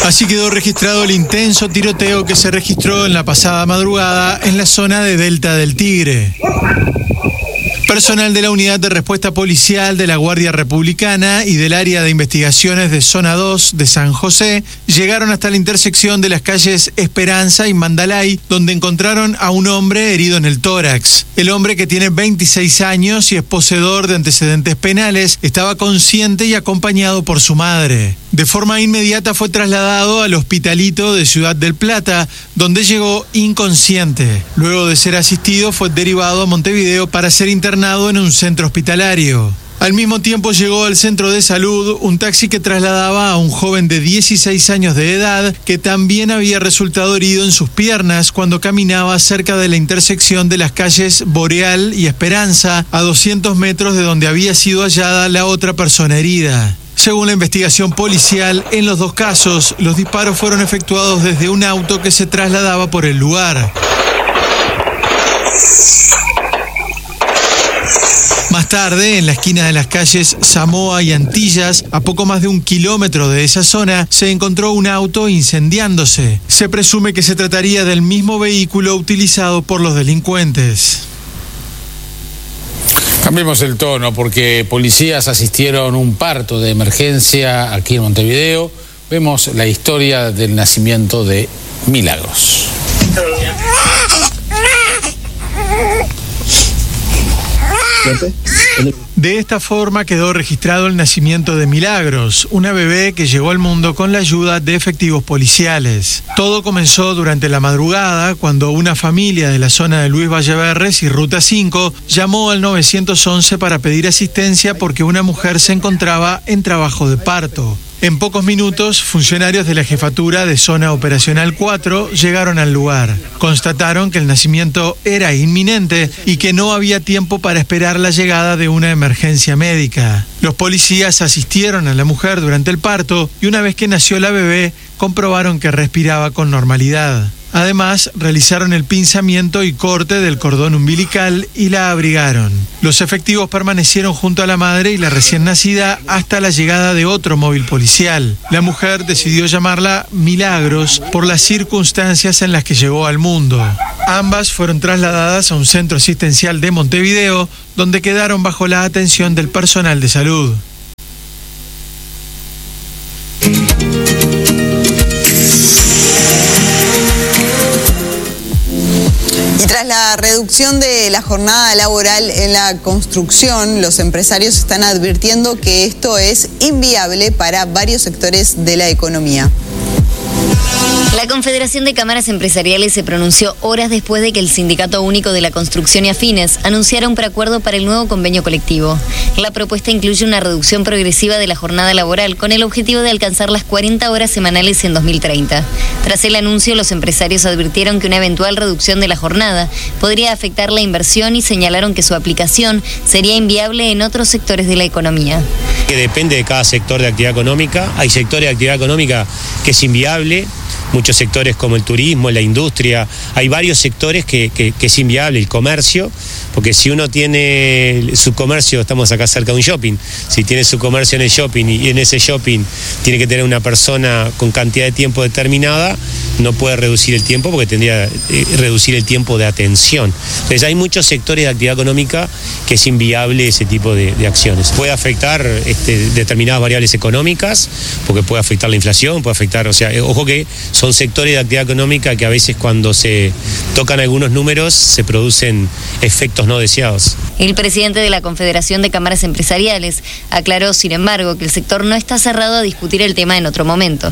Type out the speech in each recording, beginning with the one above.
Así quedó registrado el intenso tiroteo que se registró en la pasada madrugada en la zona de Delta del Tigre. Personal de la Unidad de Respuesta Policial de la Guardia Republicana y del Área de Investigaciones de Zona 2 de San José llegaron hasta la intersección de las calles Esperanza y Mandalay, donde encontraron a un hombre herido en el tórax. El hombre, que tiene 26 años y es poseedor de antecedentes penales, estaba consciente y acompañado por su madre. De forma inmediata fue trasladado al Hospitalito de Ciudad del Plata, donde llegó inconsciente. Luego de ser asistido, fue derivado a Montevideo para ser internado en un centro hospitalario. Al mismo tiempo llegó al centro de salud un taxi que trasladaba a un joven de 16 años de edad que también había resultado herido en sus piernas cuando caminaba cerca de la intersección de las calles Boreal y Esperanza, a 200 metros de donde había sido hallada la otra persona herida. Según la investigación policial, en los dos casos, los disparos fueron efectuados desde un auto que se trasladaba por el lugar. Más tarde, en la esquina de las calles Samoa y Antillas, a poco más de 1 kilómetro de esa zona, se encontró un auto incendiándose. Se presume que se trataría del mismo vehículo utilizado por los delincuentes. Cambiemos el tono, porque policías asistieron a un parto de emergencia aquí en Montevideo. Vemos la historia del nacimiento de Milagros. De esta forma quedó registrado el nacimiento de Milagros, una bebé que llegó al mundo con la ayuda de efectivos policiales. Todo comenzó durante la madrugada, cuando una familia de la zona de Luis Valleverres y Ruta 5 llamó al 911 para pedir asistencia porque una mujer se encontraba en trabajo de parto. En pocos minutos, funcionarios de la jefatura de Zona Operacional 4 llegaron al lugar. Constataron que el nacimiento era inminente y que no había tiempo para esperar la llegada de una emergencia médica. Los policías asistieron a la mujer durante el parto y una vez que nació la bebé, comprobaron que respiraba con normalidad. Además, realizaron el pinzamiento y corte del cordón umbilical y la abrigaron. Los efectivos permanecieron junto a la madre y la recién nacida hasta la llegada de otro móvil policial. La mujer decidió llamarla Milagros por las circunstancias en las que llegó al mundo. Ambas fueron trasladadas a un centro asistencial de Montevideo, donde quedaron bajo la atención del personal de salud. Y tras la reducción de la jornada laboral en la construcción, los empresarios están advirtiendo que esto es inviable para varios sectores de la economía. La Confederación de Cámaras Empresariales se pronunció horas después de que el Sindicato Único de la Construcción y Afines anunciara un preacuerdo para el nuevo convenio colectivo. La propuesta incluye una reducción progresiva de la jornada laboral con el objetivo de alcanzar las 40 horas semanales en 2030. Tras el anuncio, los empresarios advirtieron que una eventual reducción de la jornada podría afectar la inversión y señalaron que su aplicación sería inviable en otros sectores de la economía. Que depende de cada sector de actividad económica. Hay sectores de actividad económica que es inviable. Muchos sectores como el turismo, la industria, hay varios sectores que es inviable, el comercio, porque si uno tiene su comercio, estamos acá cerca de un shopping, si tiene su comercio en el shopping y en ese shopping tiene que tener una persona con cantidad de tiempo determinada, no puede reducir el tiempo porque tendría que reducir el tiempo de atención. Entonces hay muchos sectores de actividad económica que es inviable ese tipo de acciones. Puede afectar determinadas variables económicas, porque puede afectar la inflación, puede afectar, o sea, ojo que son sectores de actividad económica que a veces cuando se tocan algunos números se producen efectos no deseados. El presidente de la Confederación de Cámaras Empresariales aclaró, sin embargo, que el sector no está cerrado a discutir el tema en otro momento.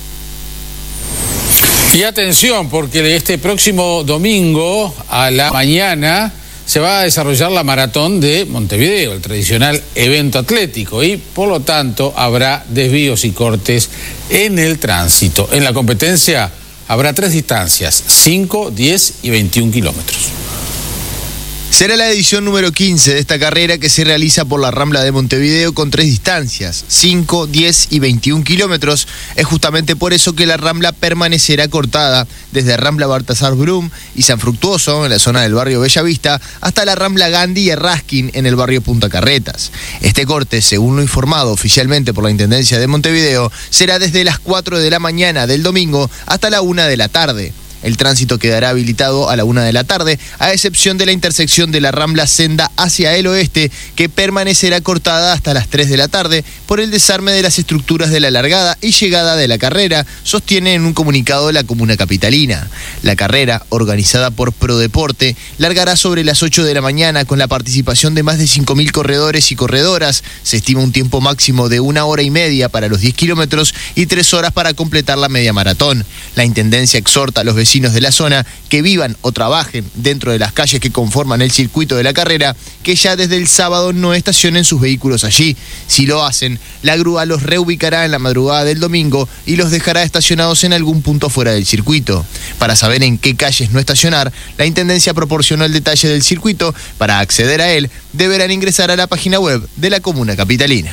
Y atención, porque este próximo domingo a la mañana se va a desarrollar la maratón de Montevideo, el tradicional evento atlético, y por lo tanto habrá desvíos y cortes en el tránsito. En la competencia habrá 3 distancias, 5, 10 y 21 kilómetros. Será la edición número 15 de esta carrera que se realiza por la Rambla de Montevideo con 3 distancias, 5, 10 y 21 kilómetros. Es justamente por eso que la Rambla permanecerá cortada desde Rambla Baltasar Brum y San Fructuoso, en la zona del barrio Bellavista, hasta la Rambla Gandhi y Errázquin, en el barrio Punta Carretas. Este corte, según lo informado oficialmente por la Intendencia de Montevideo, será desde las 4 de la mañana del domingo hasta la 1 de la tarde. El tránsito quedará habilitado a la 1 de la tarde, a excepción de la intersección de la Rambla Senda hacia el oeste, que permanecerá cortada hasta las 3 de la tarde por el desarme de las estructuras de la largada y llegada de la carrera, sostiene en un comunicado la comuna capitalina. La carrera, organizada por Prodeporte, largará sobre las 8 de la mañana con la participación de más de 5.000 corredores y corredoras. Se estima un tiempo máximo de 1 hora y media para los 10 kilómetros y 3 horas para completar la media maratón. La Intendencia exhorta a los vecinos de la zona que vivan o trabajen dentro de las calles que conforman el circuito de la carrera, que ya desde el sábado no estacionen sus vehículos allí. Si lo hacen, la grúa los reubicará en la madrugada del domingo y los dejará estacionados en algún punto fuera del circuito. Para saber en qué calles no estacionar, la Intendencia proporcionó el detalle del circuito. Para acceder a él, deberán ingresar a la página web de la comuna capitalina.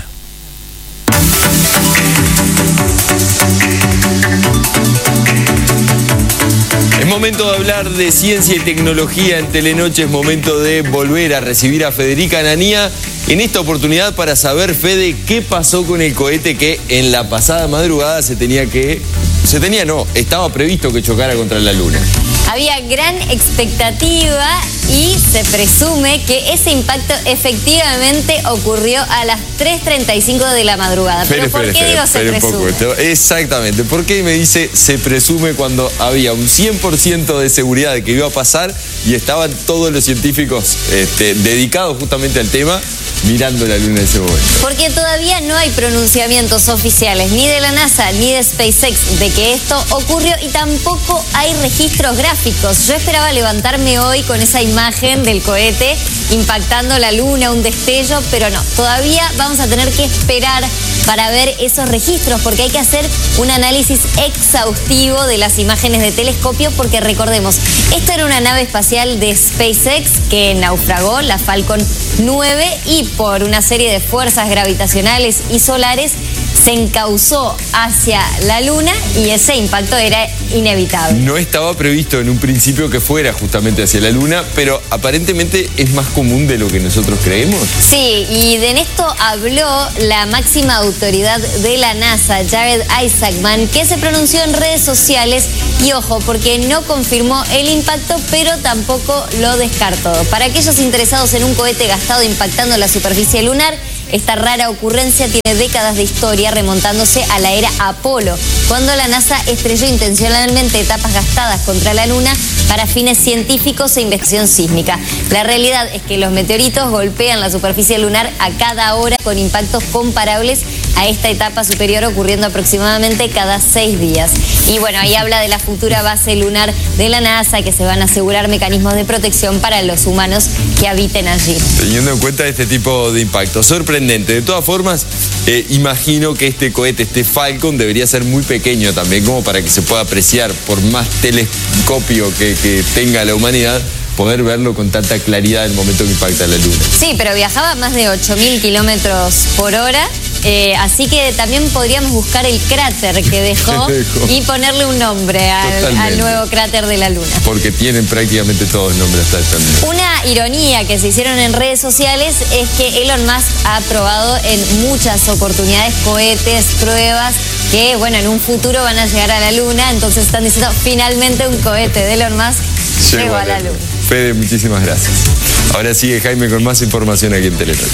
Es momento de hablar de ciencia y tecnología en Telenoche, es momento de volver a recibir a Federica Ananía en esta oportunidad para saber, Fede, qué pasó con el cohete que en la pasada madrugada estaba previsto que chocara contra la Luna. Había gran expectativa y se presume que ese impacto efectivamente ocurrió a las 3:35 de la madrugada. ¿Pero por qué digo se presume? Exactamente. ¿Por qué me dice se presume cuando había un 100% de seguridad de que iba a pasar y estaban todos los científicos dedicados justamente al tema, mirando la Luna en ese momento? Porque todavía no hay pronunciamientos oficiales ni de la NASA ni de SpaceX de que esto ocurrió y tampoco hay registros gráficos. Yo esperaba levantarme hoy con esa imagen del cohete impactando la Luna, un destello, pero no. Todavía vamos a tener que esperar para ver esos registros porque hay que hacer un análisis exhaustivo de las imágenes de telescopio porque recordemos, esto era una nave espacial de SpaceX que naufragó, la Falcon 9, y por una serie de fuerzas gravitacionales y solares se encauzó hacia la Luna y ese impacto era inevitable. No estaba previsto en un principio que fuera justamente hacia la Luna, pero aparentemente es más común de lo que nosotros creemos. Sí, y en esto habló la máxima autoridad de la NASA, Jared Isaacman, que se pronunció en redes sociales y ojo, porque no confirmó el impacto, pero tampoco lo descartó. Para aquellos interesados en un cohete gastado impactando la superficie lunar, esta rara ocurrencia tiene décadas de historia remontándose a la era Apolo, cuando la NASA estrelló intencionalmente etapas gastadas contra la Luna para fines científicos e investigación sísmica. La realidad es que los meteoritos golpean la superficie lunar a cada hora con impactos comparables a esta etapa superior ocurriendo aproximadamente cada 6 días. Y bueno, ahí habla de la futura base lunar de la NASA, que se van a asegurar mecanismos de protección para los humanos que habiten allí. Teniendo en cuenta este tipo de impacto, sorprendente. De todas formas, imagino que este cohete, este Falcon, debería ser muy pequeño también, como para que se pueda apreciar, por más telescopio que tenga la humanidad, poder verlo con tanta claridad en el momento que impacta la Luna. Sí, pero viajaba a más de 8.000 kilómetros por hora, así que también podríamos buscar el cráter que dejó y ponerle un nombre al nuevo cráter de la Luna. Porque tienen prácticamente todos nombres hasta esta misma. Una ironía que se hicieron en redes sociales es que Elon Musk ha probado en muchas oportunidades cohetes, pruebas, que bueno, en un futuro van a llegar a la Luna, entonces están diciendo finalmente un cohete de Elon Musk llegó a la Luna. Fede, muchísimas gracias. Ahora sigue Jaime con más información aquí en Telenoche.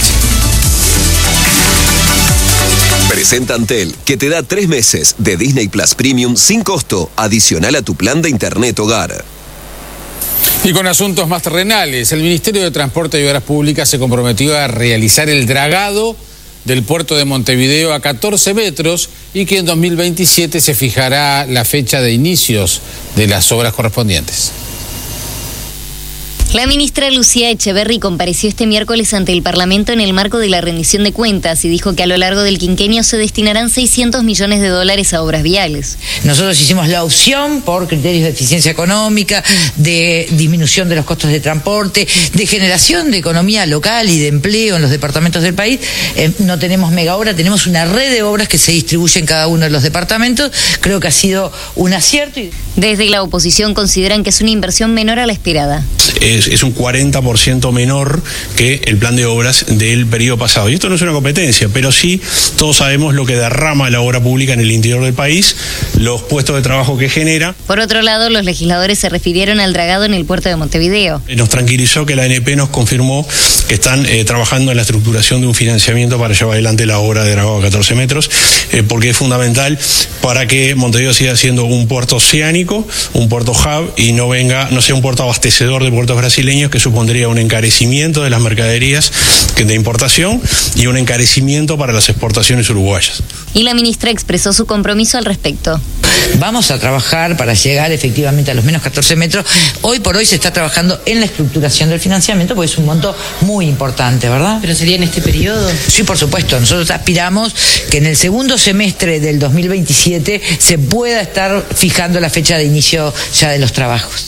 Presenta Antel, que te da 3 meses de Disney Plus Premium sin costo, adicional a tu plan de internet hogar. Y con asuntos más terrenales, el Ministerio de Transporte y Obras Públicas se comprometió a realizar el dragado del puerto de Montevideo a 14 metros y que en 2027 se fijará la fecha de inicios de las obras correspondientes. La ministra Lucía Echeverri compareció este miércoles ante el Parlamento en el marco de la rendición de cuentas y dijo que a lo largo del quinquenio se destinarán 600 millones de dólares a obras viales. Nosotros hicimos la opción por criterios de eficiencia económica, de disminución de los costos de transporte, de generación de economía local y de empleo en los departamentos del país. No tenemos mega obra, tenemos una red de obras que se distribuye en cada uno de los departamentos. Creo que ha sido un acierto. Desde la oposición consideran que es una inversión menor a la esperada. Es un 40% menor que el plan de obras del periodo pasado. Y esto no es una competencia, pero sí todos sabemos lo que derrama la obra pública en el interior del país, los puestos de trabajo que genera. Por otro lado, los legisladores se refirieron al dragado en el puerto de Montevideo. Nos tranquilizó que la ANP nos confirmó que están trabajando en la estructuración de un financiamiento para llevar adelante la obra de dragado a 14 metros, porque es fundamental para que Montevideo siga siendo un puerto oceánico, un puerto hub, y no sea un puerto abastecedor de puertos brasileños, que supondría un encarecimiento de las mercaderías de importación y un encarecimiento para las exportaciones uruguayas. Y la ministra expresó su compromiso al respecto. Vamos a trabajar para llegar efectivamente a los menos 14 metros. Hoy por hoy se está trabajando en la estructuración del financiamiento, porque es un monto muy importante, ¿verdad? ¿Pero sería en este periodo? Sí, por supuesto. Nosotros aspiramos que en el segundo semestre del 2027 se pueda estar fijando la fecha de inicio ya de los trabajos.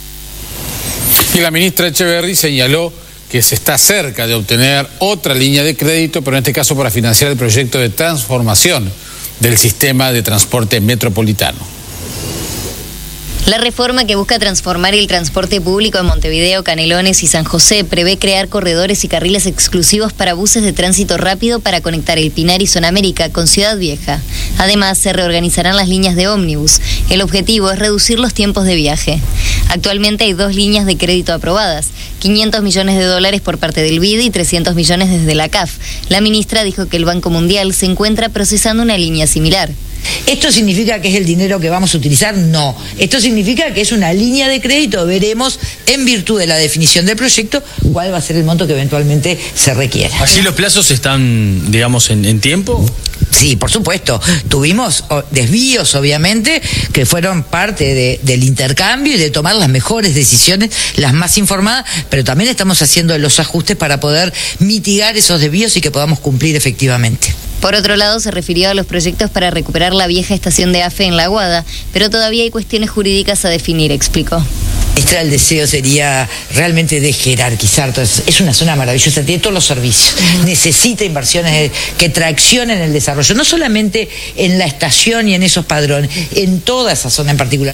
Y la ministra Echeverri señaló que se está cerca de obtener otra línea de crédito, pero en este caso para financiar el proyecto de transformación del sistema de transporte metropolitano. La reforma que busca transformar el transporte público en Montevideo, Canelones y San José prevé crear corredores y carriles exclusivos para buses de tránsito rápido para conectar el Pinar y Zona América con Ciudad Vieja. Además, se reorganizarán las líneas de ómnibus. El objetivo es reducir los tiempos de viaje. Actualmente hay 2 líneas de crédito aprobadas, 500 millones de dólares por parte del BID y 300 millones desde la CAF. La ministra dijo que el Banco Mundial se encuentra procesando una línea similar. ¿Esto significa que es el dinero que vamos a utilizar? No. Esto significa que es una línea de crédito. Veremos, en virtud de la definición del proyecto, cuál va a ser el monto que eventualmente se requiera. ¿Así los plazos están, digamos, en tiempo? Sí, por supuesto. Tuvimos desvíos, obviamente, que fueron parte del intercambio y de tomar las mejores decisiones, las más informadas, pero también estamos haciendo los ajustes para poder mitigar esos desvíos y que podamos cumplir efectivamente. Por otro lado, se refirió a los proyectos para recuperar la vieja estación de AFE en La Aguada, pero todavía hay cuestiones jurídicas a definir, explicó. El deseo sería realmente de jerarquizar todo eso. Es una zona maravillosa, tiene todos los servicios. Necesita inversiones que traccionen el desarrollo, no solamente en la estación y en esos padrones, en toda esa zona en particular.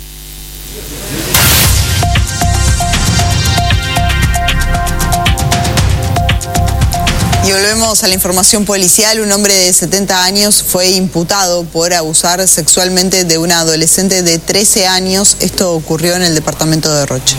Y volvemos a la información policial. Un hombre de 70 años fue imputado por abusar sexualmente de una adolescente de 13 años. Esto ocurrió en el departamento de Rocha.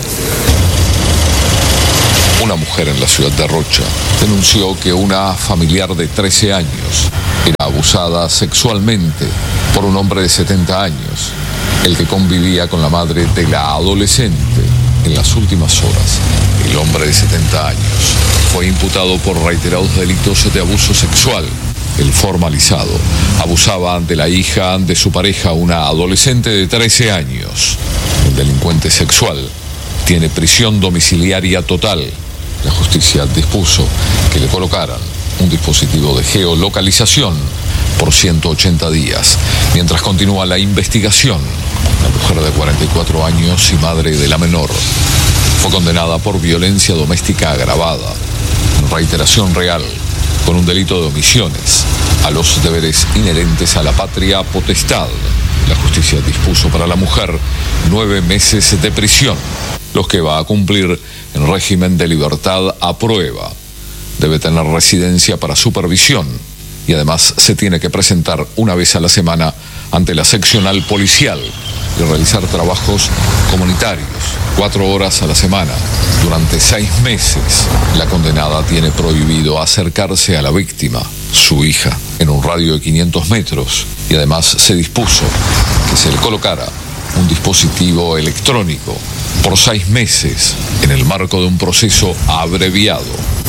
Una mujer en la ciudad de Rocha denunció que una familiar de 13 años era abusada sexualmente por un hombre de 70 años, el que convivía con la madre de la adolescente en las últimas horas. El hombre de 70 años fue imputado por reiterados delitos de abuso sexual. El formalizado abusaba de la hija de su pareja, una adolescente de 13 años. El delincuente sexual tiene prisión domiciliaria total. La justicia dispuso que le colocaran un dispositivo de geolocalización por 180 días. Mientras continúa la investigación, la mujer de 44 años y madre de la menor fue condenada por violencia doméstica agravada, en reiteración real, con un delito de omisiones a los deberes inherentes a la patria potestad. La justicia dispuso para la mujer 9 meses de prisión, los que va a cumplir en régimen de libertad a prueba. Debe tener residencia para supervisión y además se tiene que presentar una vez a la semana ante la seccional policial y realizar trabajos comunitarios, 4 horas a la semana, durante 6 meses. La condenada tiene prohibido acercarse a la víctima, su hija, en un radio de 500 metros y además se dispuso que se le colocara un dispositivo electrónico por 6 meses en el marco de un proceso abreviado.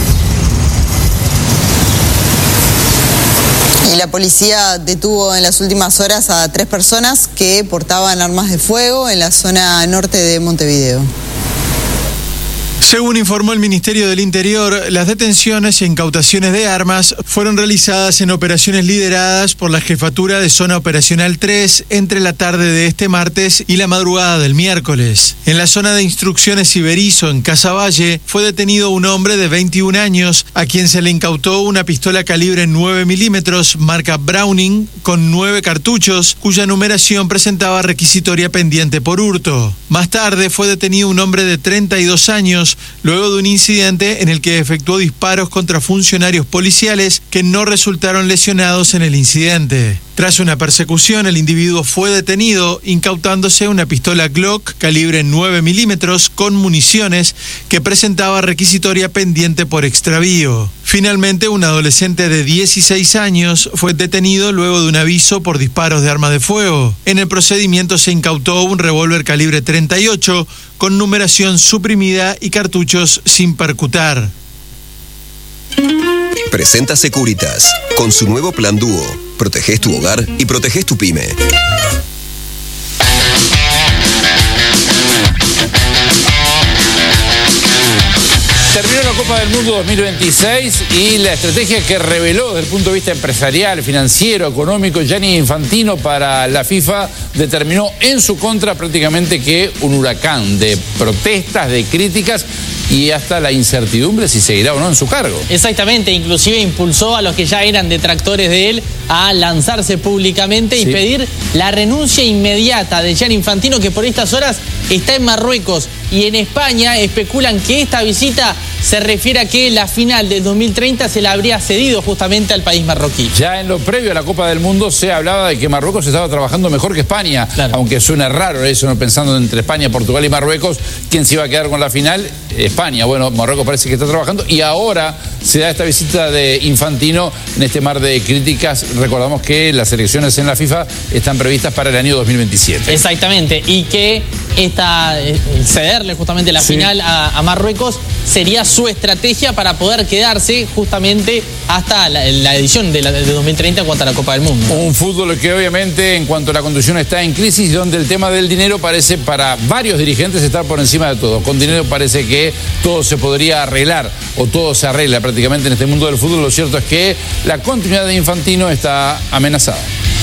Y la policía detuvo en las últimas horas a 3 personas que portaban armas de fuego en la zona norte de Montevideo. Según informó el Ministerio del Interior, las detenciones e incautaciones de armas fueron realizadas en operaciones lideradas por la Jefatura de Zona Operacional 3 entre la tarde de este martes y la madrugada del miércoles. En la zona de instrucciones Iberizo, en Casaballe, fue detenido un hombre de 21 años a quien se le incautó una pistola calibre 9 milímetros marca Browning con 9 cartuchos, cuya numeración presentaba requisitoria pendiente por hurto. Más tarde fue detenido un hombre de 32 años luego de un incidente en el que efectuó disparos contra funcionarios policiales que no resultaron lesionados en el incidente. Tras una persecución, el individuo fue detenido, incautándose una pistola Glock calibre 9 milímetros con municiones que presentaba requisitoria pendiente por extravío. Finalmente, un adolescente de 16 años fue detenido luego de un aviso por disparos de arma de fuego. En el procedimiento se incautó un revólver calibre 38 con numeración suprimida y cartuchos sin percutar. Presenta Securitas, con su nuevo plan Dúo. Protegés tu hogar y protegés tu pyme. Terminó la Copa del Mundo 2026 y la estrategia que reveló desde el punto de vista empresarial, financiero, económico, Gianni Infantino para la FIFA determinó en su contra prácticamente que un huracán de protestas, de críticas y hasta la incertidumbre si seguirá o no en su cargo. Exactamente, inclusive impulsó a los que ya eran detractores de él a lanzarse públicamente y pedir la renuncia inmediata de Gianni Infantino, que por estas horas está en Marruecos. Y en España especulan que esta visita se refiere a que la final del 2030 se la habría cedido justamente al país marroquí. Ya en lo previo a la Copa del Mundo se hablaba de que Marruecos estaba trabajando mejor que España, aunque suena raro eso, ¿no? Pensando entre España, Portugal y Marruecos, ¿quién se iba a quedar con la final? España. Bueno, Marruecos parece que está trabajando y ahora se da esta visita de Infantino en este mar de críticas. Recordamos que las elecciones en la FIFA están previstas para el año 2027. Exactamente, y que cederle justamente la final a Marruecos sería su estrategia para poder quedarse justamente hasta la edición de 2030 en cuanto a la Copa del Mundo. Un fútbol que obviamente en cuanto a la conducción está en crisis, donde el tema del dinero parece para varios dirigentes estar por encima de todo. Con dinero parece que todo se podría arreglar o todo se arregla prácticamente en este mundo del fútbol. Lo cierto es que la continuidad de Infantino está amenazada.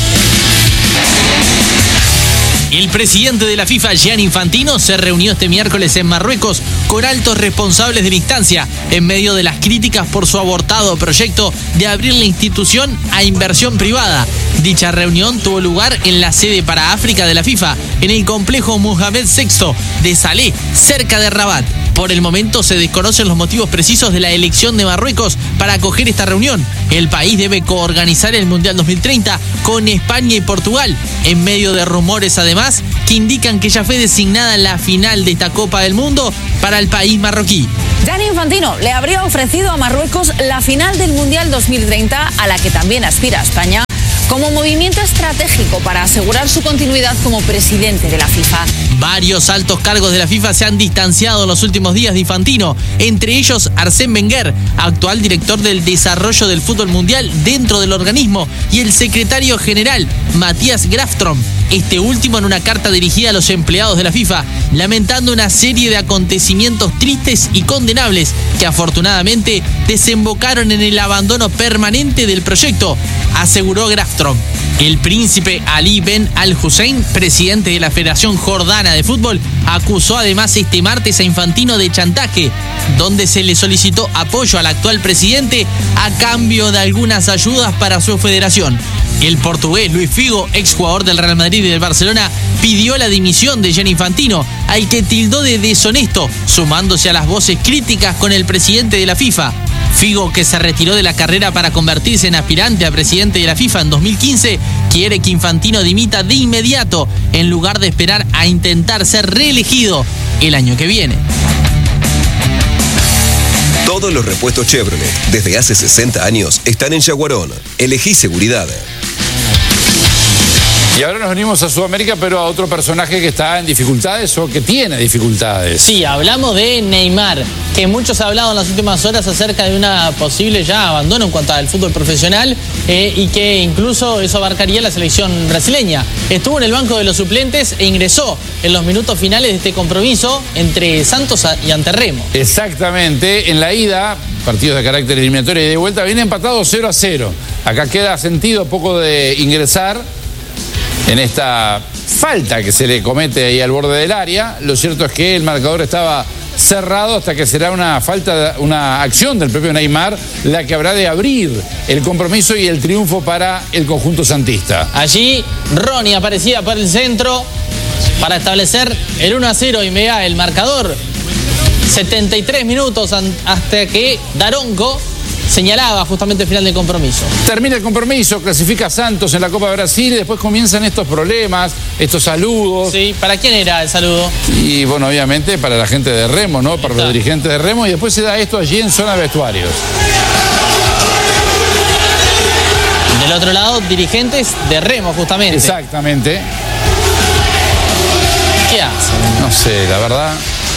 El presidente de la FIFA, Gianni Infantino, se reunió este miércoles en Marruecos con altos responsables de la instancia, en medio de las críticas por su abortado proyecto de abrir la institución a inversión privada. Dicha reunión tuvo lugar en la sede para África de la FIFA, en el complejo Mohamed VI de Salé, cerca de Rabat. Por el momento se desconocen los motivos precisos de la elección de Marruecos para acoger esta reunión. El país debe coorganizar el Mundial 2030 con España y Portugal, en medio de rumores además que indican que ya fue designada la final de esta Copa del Mundo para el país marroquí. Gianni Infantino le habría ofrecido a Marruecos la final del Mundial 2030, a la que también aspira España, como movimiento estratégico para asegurar su continuidad como presidente de la FIFA. Varios altos cargos de la FIFA se han distanciado en los últimos días de Infantino, entre ellos Arsène Wenger, actual director del desarrollo del fútbol mundial dentro del organismo, y el secretario general, Matthias Grafstrom, este último en una carta dirigida a los empleados de la FIFA, lamentando una serie de acontecimientos tristes y condenables que afortunadamente desembocaron en el abandono permanente del proyecto, aseguró Grafstrom. El príncipe Ali Ben Al-Hussein, presidente de la Federación Jordana de Fútbol, acusó además este martes a Infantino de chantaje, donde se le solicitó apoyo al actual presidente a cambio de algunas ayudas para su federación. El portugués Luis Figo, exjugador del Real Madrid y del Barcelona, pidió la dimisión de Gianni Infantino, al que tildó de deshonesto, sumándose a las voces críticas con el presidente de la FIFA. Figo, que se retiró de la carrera para convertirse en aspirante a presidente de la FIFA en 2015, quiere que Infantino dimita de inmediato en lugar de esperar a intentar ser reelegido el año que viene. Todos los repuestos Chevrolet desde hace 60 años están en Yaguarón. Elegí seguridad. Y ahora nos venimos a Sudamérica, pero a otro personaje que está en dificultades o que tiene dificultades. Sí, hablamos de Neymar, que muchos han hablado en las últimas horas acerca de una posible ya abandono en cuanto al fútbol profesional y que incluso eso abarcaría la selección brasileña. Estuvo en el banco de los suplentes e ingresó en los minutos finales de este compromiso entre Santos y ante Remo. Exactamente, en la ida, partidos de carácter eliminatorio y de vuelta, viene empatado 0-0. Acá queda sentido poco de ingresar en esta falta que se le comete ahí al borde del área. Lo cierto es que el marcador estaba cerrado hasta que será una acción del propio Neymar la que habrá de abrir el compromiso y el triunfo para el conjunto santista. Allí Ronnie aparecía por el centro para establecer el 1-0 y mega el marcador. 73 minutos hasta que Daronco señalaba justamente el final del compromiso. Termina el compromiso, clasifica Santos en la Copa de Brasil y después comienzan estos problemas, estos saludos. Sí, ¿para quién era el saludo? Y bueno, obviamente para la gente de Remo, ¿no? Para los dirigentes de Remo, y después se da esto allí en zona de vestuarios. Del otro lado, dirigentes de Remo, justamente. Exactamente. ¿Qué hacen? No sé, la verdad...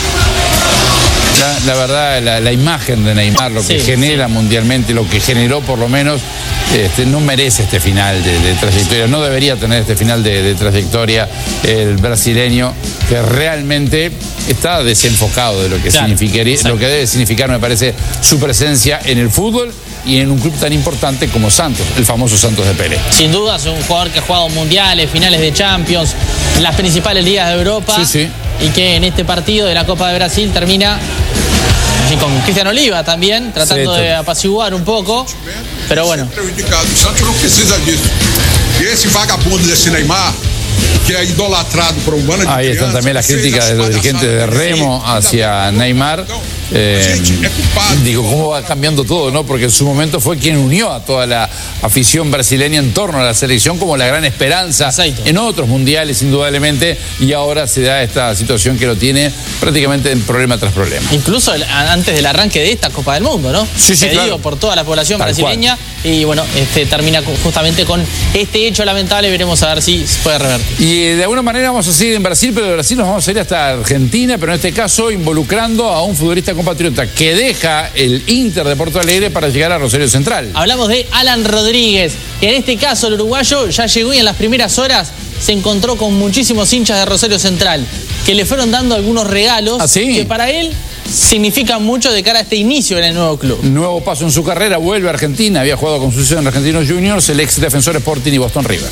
La verdad, la imagen de Neymar, lo que genera mundialmente, lo que generó por lo menos, no merece este final de trayectoria. No debería tener este final de trayectoria el brasileño, que realmente está desenfocado de lo que significaría, lo que debe significar, me parece, su presencia en el fútbol y en un club tan importante como Santos, el famoso Santos de Pelé. Sin duda es un jugador que ha jugado mundiales, finales de Champions, en las principales ligas de Europa. Y que en este partido de la Copa de Brasil termina y con Cristian Oliva también, tratando de apaciguar un poco, pero bueno. Santos no precisa disso. Y ese vagabundo desse Neymar, que es idolatrado por un bando de ahí están también las críticas de los dirigentes de Remo hacia Neymar. Digo, cómo va cambiando todo, ¿no? Porque en su momento fue quien unió a toda la afición brasileña en torno a la selección como la gran esperanza en otros mundiales, indudablemente, y ahora se da esta situación que lo tiene prácticamente en problema tras problema. Incluso antes del arranque de esta Copa del Mundo, ¿no? Pedido por toda la población brasileña, y bueno, termina justamente con este hecho lamentable. Veremos a ver si se puede revertir. Y de alguna manera vamos a seguir en Brasil, pero de Brasil nos vamos a ir hasta Argentina, pero en este caso involucrando a un futbolista compatriota que deja el Inter de Porto Alegre para llegar a Rosario Central. Hablamos de Alan Rodríguez, que en este caso el uruguayo ya llegó y en las primeras horas se encontró con muchísimos hinchas de Rosario Central que le fueron dando algunos regalos que para él significan mucho de cara a este inicio en el nuevo club. Nuevo paso en su carrera, vuelve a Argentina, había jugado con sucesión en Argentinos Juniors, el ex Defensor Sporting y Boston River.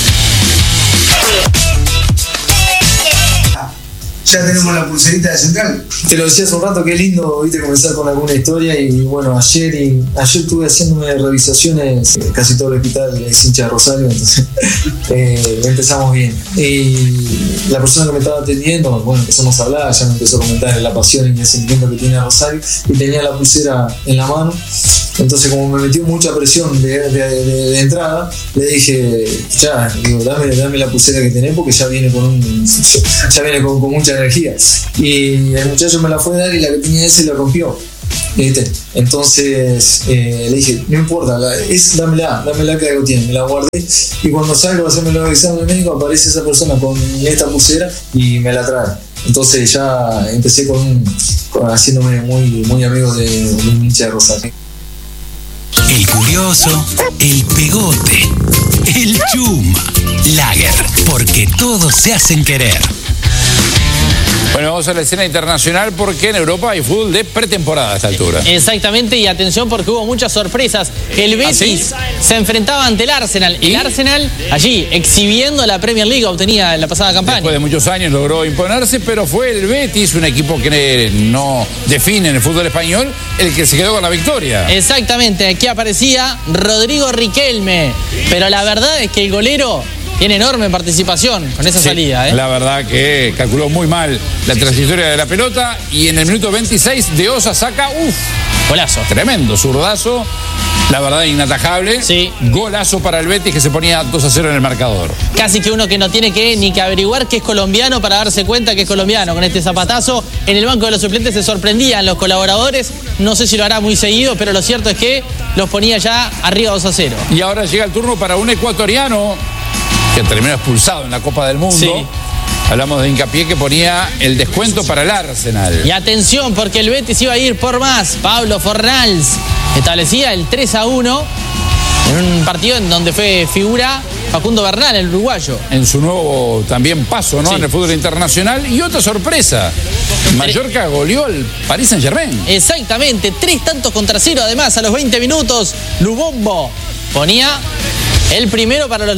Ya tenemos la pulserita de Central. Te lo decía hace un rato, qué lindo, viste, comenzar con alguna historia. Y bueno, ayer estuve haciéndome revisaciones, casi todo el hospital es hincha de Rosario, entonces empezamos bien. Y la persona que me estaba atendiendo, bueno, empezamos a hablar, ya me empezó a comentar la pasión y el sentimiento que tiene a Rosario, y tenía la pulsera en la mano. Entonces, como me metió mucha presión de entrada, le dije, ya, digo, dame la pulsera que tenés, porque ya viene con mucha energía. Y el muchacho me la fue a dar y la que tenía ese la rompió. ¿Viste? Entonces le dije, no importa, dámela que algo tiene. Me la guardé y cuando salgo a hacerme los exámenes médicos aparece esa persona con esta pulsera y me la trae. Entonces ya empecé haciéndome muy amigo de un hincha de Rosario. El curioso, el pegote, el chuma, Lager, porque todos se hacen querer. Bueno, vamos a la escena internacional porque en Europa hay fútbol de pretemporada a esta altura. Exactamente, y atención porque hubo muchas sorpresas. El Betis se enfrentaba ante el Arsenal. El Arsenal allí exhibiendo la Premier League obtenida en la pasada campaña. Después de muchos años logró imponerse, pero fue el Betis, un equipo que no define en el fútbol español, el que se quedó con la victoria. Exactamente, aquí aparecía Rodrigo Riquelme, pero la verdad es que el golero tiene enorme participación con esa salida. La verdad que calculó muy mal la trayectoria de la pelota y en el minuto 26 De Osa saca, golazo. Tremendo, zurdazo, la verdad inatajable. Golazo para el Betis que se ponía 2-0 en el marcador. Casi que uno que no tiene ni que averiguar que es colombiano para darse cuenta que es colombiano. Con este zapatazo en el banco de los suplentes se sorprendían los colaboradores. No sé si lo hará muy seguido, pero lo cierto es que los ponía ya arriba 2-0. Y ahora llega el turno para un ecuatoriano que terminó expulsado en la Copa del Mundo. Sí. Hablamos de Hincapié, que ponía el descuento para el Arsenal. Y atención, porque el Betis iba a ir por más. Pablo Fornals establecía el 3-1 en un partido en donde fue figura Facundo Bernal, el uruguayo. En su nuevo también paso, ¿no? Sí. En el fútbol internacional. Y otra sorpresa, Mallorca goleó al Paris Saint-Germain. Exactamente, 3 tantos contra 0. Además, a los 20 minutos, Lubombo ponía el primero para los